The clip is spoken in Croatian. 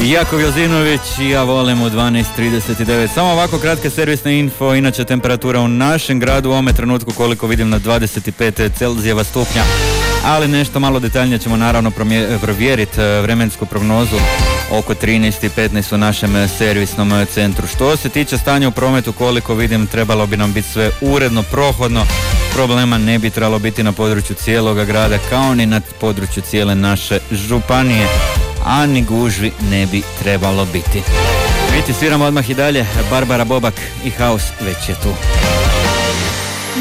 Jakov Jozinović i ja volim u 12.39. Samo ovako kratke servisne info. Inače temperatura u našem gradu u ovome trenutku koliko vidim na 25 Celzijeva stupnja. Ali nešto malo detaljnije ćemo naravno provjeriti vremensku prognozu oko 13.15 u našem servisnom centru. Što se tiče stanja u prometu, koliko vidim, trebalo bi nam biti sve uredno, prohodno. Problema ne bi trebalo biti na području cijeloga grada kao ni na području cijele naše županije, a ni gužvi ne bi trebalo biti. Mi ti sviramo odmah i dalje, Barbara Bobak i Haus već je tu.